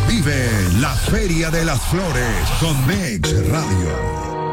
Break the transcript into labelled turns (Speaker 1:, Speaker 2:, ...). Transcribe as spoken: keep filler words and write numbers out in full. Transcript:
Speaker 1: Vive la Feria de las Flores con Mex Radio.